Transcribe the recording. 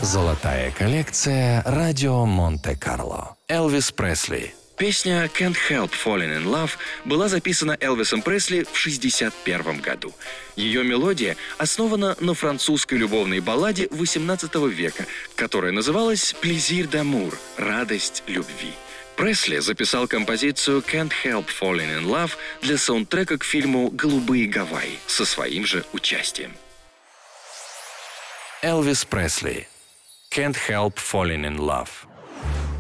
Золотая коллекция «Радио Монте-Карло». Элвис Пресли. Песня «Can't Help Falling in Love» была записана Элвисом Пресли в 1961 году. Ее мелодия основана на французской любовной балладе XVIII века, которая называлась «Plaisir d'amour» – «Радость любви». Пресли записал композицию «Can't Help Falling in Love» для саундтрека к фильму «Голубые Гавайи» со своим же участием. Элвис Пресли. «Can't Help Falling in Love».